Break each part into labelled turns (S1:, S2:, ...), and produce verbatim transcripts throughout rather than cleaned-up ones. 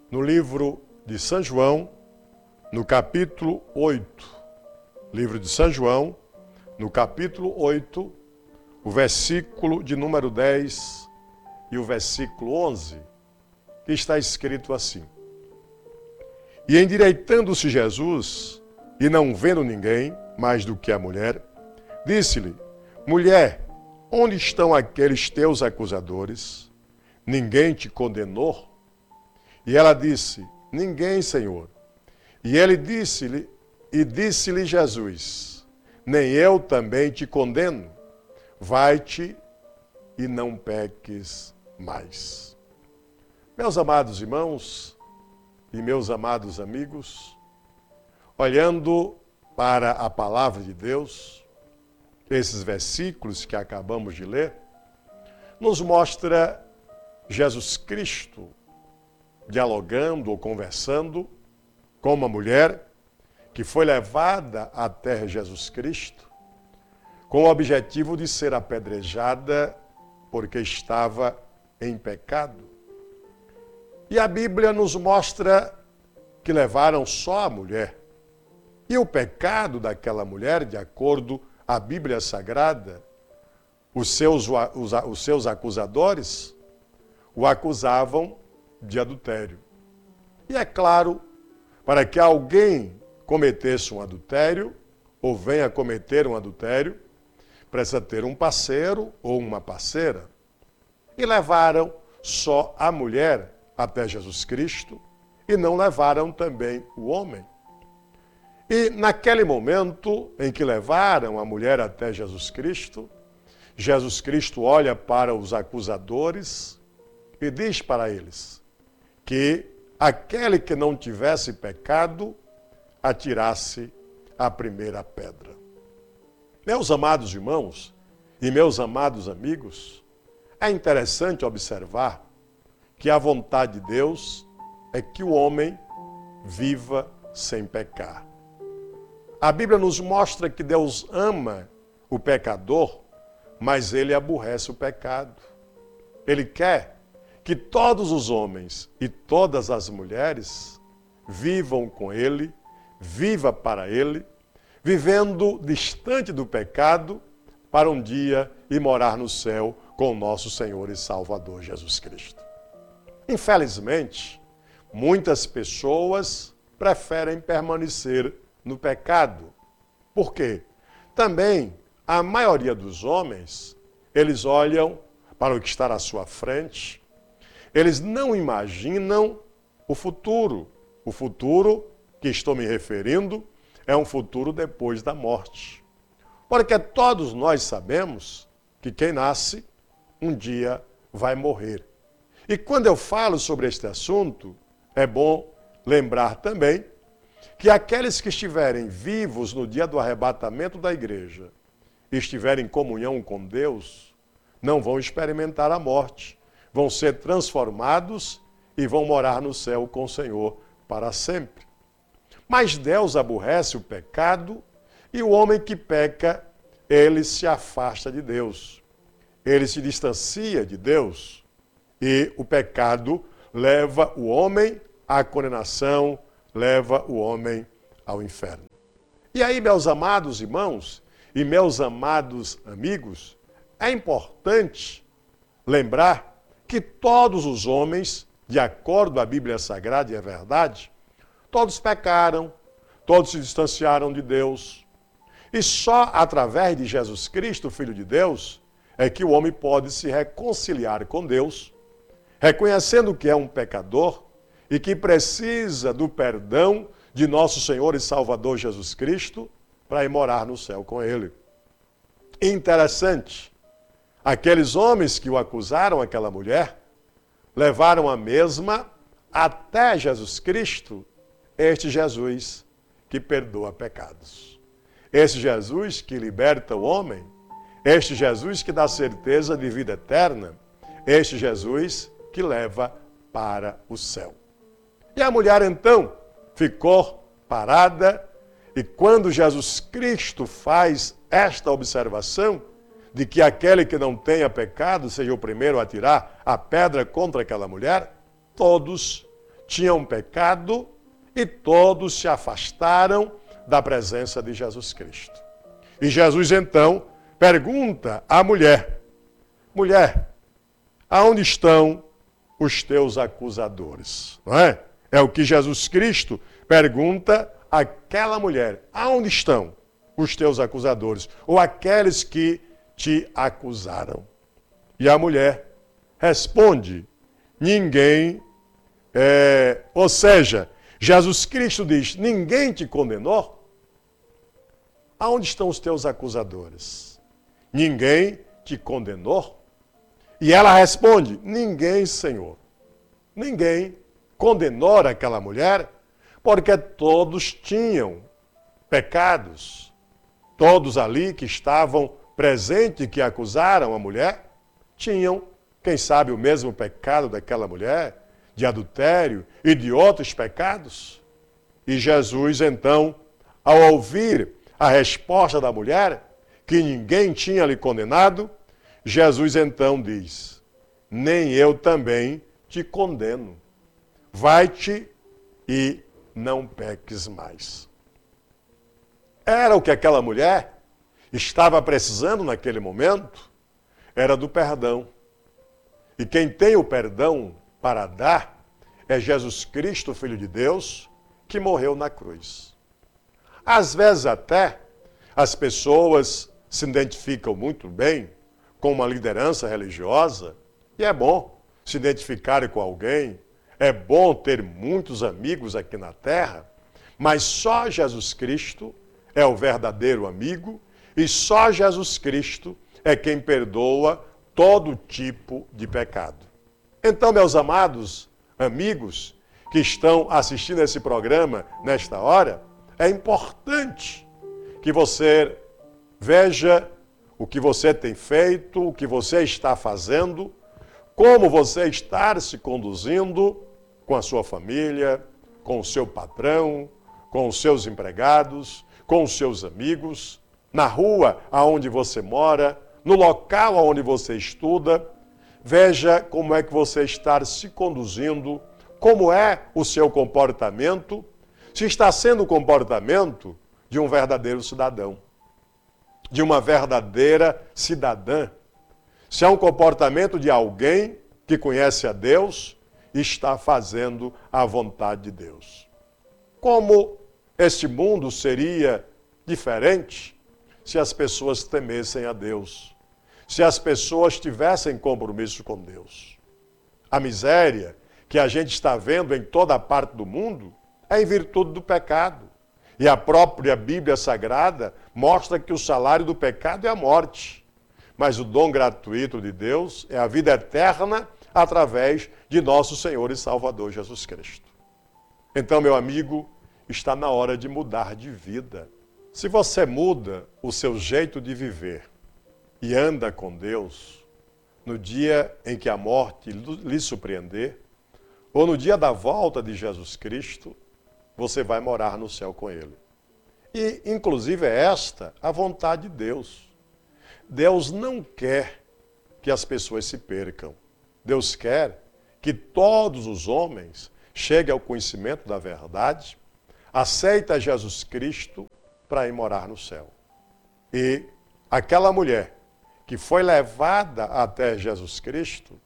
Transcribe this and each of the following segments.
S1: no livro de São João, no capítulo oito. Livro de São João, no capítulo oito, o versículo de número dez e o versículo onze, que está escrito assim: E endireitando-se Jesus, e não vendo ninguém mais do que a mulher, disse-lhe: Mulher, onde estão aqueles teus acusadores? Ninguém te condenou? E ela disse: Ninguém, Senhor. E ele disse-lhe, e disse-lhe Jesus: Nem eu também te condeno. Vai-te e não peques mais. Meus amados irmãos e meus amados amigos, olhando para a palavra de Deus, esses versículos que acabamos de ler, nos mostra Jesus Cristo dialogando ou conversando com uma mulher que foi levada até Jesus Cristo com o objetivo de ser apedrejada porque estava em pecado. E a Bíblia nos mostra que levaram só a mulher. E o pecado daquela mulher, de acordo com a Bíblia Sagrada, os seus, os, os seus acusadores o acusavam de adultério. E é claro, para que alguém cometesse um adultério, ou venha cometer um adultério, precisa ter um parceiro ou uma parceira. E levaram só a mulher até Jesus Cristo e não levaram também o homem. E naquele momento em que levaram a mulher até Jesus Cristo, Jesus Cristo olha para os acusadores e diz para eles que aquele que não tivesse pecado atirasse a primeira pedra. Meus amados irmãos e meus amados amigos, é interessante observar que a vontade de Deus é que o homem viva sem pecar. A Bíblia nos mostra que Deus ama o pecador, mas ele aborrece o pecado. Ele quer que todos os homens e todas as mulheres vivam com ele, viva para ele, vivendo distante do pecado, para um dia ir morar no céu com o nosso Senhor e Salvador Jesus Cristo. Infelizmente, muitas pessoas preferem permanecer no pecado. Por quê? Também a maioria dos homens, eles olham para o que está à sua frente, eles não imaginam o futuro. O futuro que estou me referindo é um futuro depois da morte. Porque todos nós sabemos que quem nasce, um dia vai morrer. E quando eu falo sobre este assunto, é bom lembrar também que aqueles que estiverem vivos no dia do arrebatamento da igreja e estiverem em comunhão com Deus, não vão experimentar a morte, vão ser transformados e vão morar no céu com o Senhor para sempre. Mas Deus aborrece o pecado e o homem que peca, ele se afasta de Deus. Ele se distancia de Deus e o pecado leva o homem à condenação, leva o homem ao inferno. E aí, meus amados irmãos e meus amados amigos, é importante lembrar que todos os homens, de acordo à Bíblia Sagrada e a verdade, todos pecaram, todos se distanciaram de Deus. E só através de Jesus Cristo, Filho de Deus, é que o homem pode se reconciliar com Deus, reconhecendo que é um pecador e que precisa do perdão de nosso Senhor e Salvador Jesus Cristo para ir morar no céu com ele. Interessante, aqueles homens que o acusaram, aquela mulher, levaram a mesma até Jesus Cristo, este Jesus que perdoa pecados. Este Jesus que liberta o homem, este Jesus que dá certeza de vida eterna, este Jesus que leva para o céu. E a mulher então ficou parada e quando Jesus Cristo faz esta observação de que aquele que não tenha pecado seja o primeiro a tirar a pedra contra aquela mulher, todos tinham pecado e todos se afastaram da presença de Jesus Cristo. E Jesus então pergunta à mulher: mulher, aonde estão os teus acusadores? Não é? É o que Jesus Cristo pergunta àquela mulher: aonde estão os teus acusadores? Ou aqueles que te acusaram? E a mulher responde: ninguém, é, ou seja, Jesus Cristo diz: ninguém te condenou? Aonde estão os teus acusadores? Ninguém te condenou? E ela responde: ninguém, Senhor. Ninguém condenou aquela mulher, porque todos tinham pecados. Todos ali que estavam presentes, que acusaram a mulher, tinham, quem sabe, o mesmo pecado daquela mulher, de adultério e de outros pecados. E Jesus, então, ao ouvir a resposta da mulher, que ninguém tinha lhe condenado, Jesus então diz: nem eu também te condeno. Vai-te e não peques mais. Era o que aquela mulher estava precisando naquele momento, era do perdão. E quem tem o perdão para dar é Jesus Cristo, Filho de Deus, que morreu na cruz. Às vezes até as pessoas se identificam muito bem com uma liderança religiosa, e é bom se identificarem com alguém, é bom ter muitos amigos aqui na terra, mas só Jesus Cristo é o verdadeiro amigo e só Jesus Cristo é quem perdoa todo tipo de pecado. Então, meus amados amigos que estão assistindo esse programa nesta hora, é importante que você veja o que você tem feito, o que você está fazendo, como você está se conduzindo com a sua família, com o seu patrão, com os seus empregados, com os seus amigos, na rua aonde você mora, no local aonde você estuda. Veja como é que você está se conduzindo, como é o seu comportamento, se está sendo o comportamento de um verdadeiro cidadão, de uma verdadeira cidadã. Se é um comportamento de alguém que conhece a Deus e está fazendo a vontade de Deus. Como este mundo seria diferente se as pessoas temessem a Deus, se as pessoas tivessem compromisso com Deus? A miséria que a gente está vendo em toda a parte do mundo é em virtude do pecado. E a própria Bíblia Sagrada mostra que o salário do pecado é a morte. Mas o dom gratuito de Deus é a vida eterna através de nosso Senhor e Salvador Jesus Cristo. Então, meu amigo, está na hora de mudar de vida. Se você muda o seu jeito de viver e anda com Deus, no dia em que a morte lhe surpreender, ou no dia da volta de Jesus Cristo, você vai morar no céu com Ele. E, inclusive, é esta a vontade de Deus. Deus não quer que as pessoas se percam. Deus quer que todos os homens cheguem ao conhecimento da verdade, aceitem Jesus Cristo para ir morar no céu. E aquela mulher que foi levada até Jesus Cristo,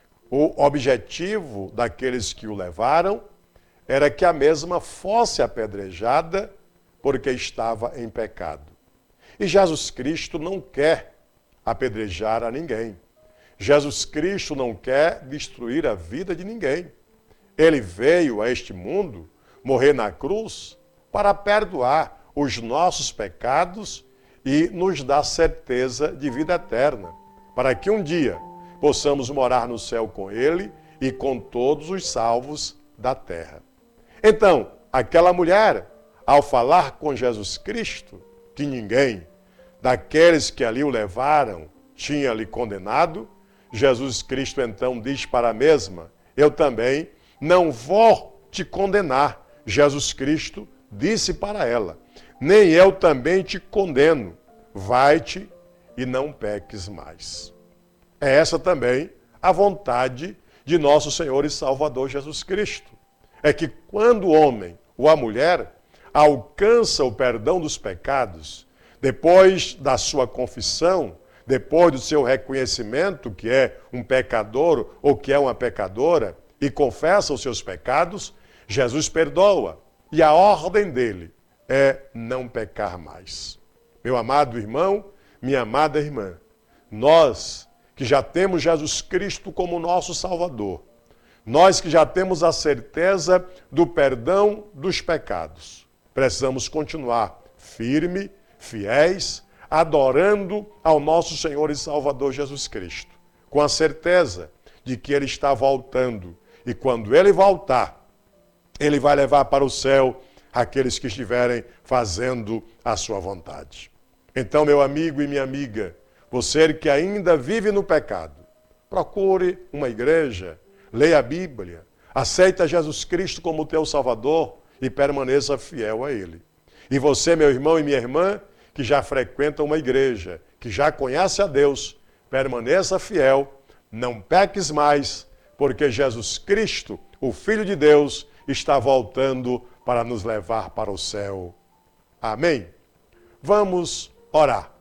S1: o objetivo daqueles que o levaram era que a mesma fosse apedrejada porque estava em pecado. E Jesus Cristo não quer apedrejar a ninguém. Jesus Cristo não quer destruir a vida de ninguém. Ele veio a este mundo morrer na cruz para perdoar os nossos pecados e nos dar certeza de vida eterna, para que um dia possamos morar no céu com Ele e com todos os salvos da terra. Então, aquela mulher, ao falar com Jesus Cristo, que ninguém daqueles que ali o levaram tinha lhe condenado, Jesus Cristo então diz para a mesma: eu também não vou te condenar. Jesus Cristo disse para ela: nem eu também te condeno. Vai-te e não peques mais. É essa também a vontade de nosso Senhor e Salvador Jesus Cristo. é que quando o homem ou a mulher alcança o perdão dos pecados, depois da sua confissão, depois do seu reconhecimento que é um pecador ou que é uma pecadora, e confessa os seus pecados, Jesus perdoa. E a ordem dele é não pecar mais. Meu amado irmão, minha amada irmã, nós que já temos Jesus Cristo como nosso Salvador, nós que já temos a certeza do perdão dos pecados, precisamos continuar firme, fiéis, adorando ao nosso Senhor e Salvador Jesus Cristo, com a certeza de que Ele está voltando. E quando Ele voltar, Ele vai levar para o céu aqueles que estiverem fazendo a sua vontade. Então, meu amigo e minha amiga, você que ainda vive no pecado, procure uma igreja, leia a Bíblia, aceita Jesus Cristo como teu Salvador e permaneça fiel a Ele. E você, meu irmão e minha irmã, que já frequenta uma igreja, que já conhece a Deus, permaneça fiel, não peques mais, porque Jesus Cristo, o Filho de Deus, está voltando para nos levar para o céu. Amém? Vamos orar.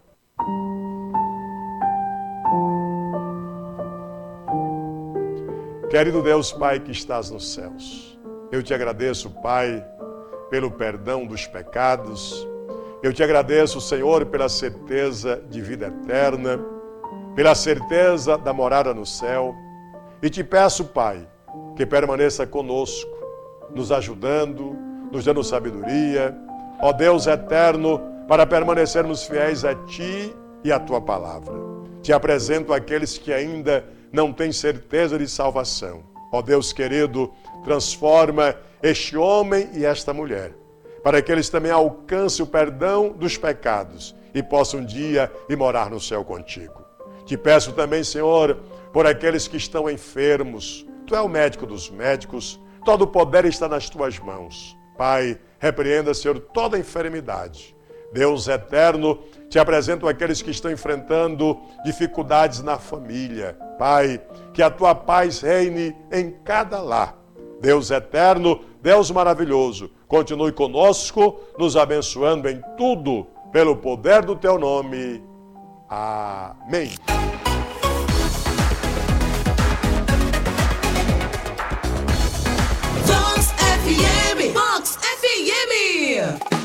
S1: Querido Deus, Pai que estás nos céus, eu te agradeço, Pai, pelo perdão dos pecados. Eu te agradeço, Senhor, pela certeza de vida eterna, pela certeza da morada no céu. E te peço, Pai, que permaneça conosco, nos ajudando, nos dando sabedoria, ó Deus eterno, para permanecermos fiéis a Ti e à Tua palavra. Te apresento aqueles que ainda não têm certeza de salvação. Ó Deus querido, transforma este homem e esta mulher, para que eles também alcancem o perdão dos pecados e possam um dia ir morar no céu contigo. Te peço também, Senhor, por aqueles que estão enfermos. Tu é o médico dos médicos, todo o poder está nas tuas mãos. Pai, repreenda, Senhor, toda enfermidade. Deus eterno, te apresento aqueles que estão enfrentando dificuldades na família. Pai, que a tua paz reine em cada lar. Deus eterno, Deus maravilhoso, continue conosco, nos abençoando em tudo, pelo poder do teu nome. Amém.
S2: Vox F M. Vox F M.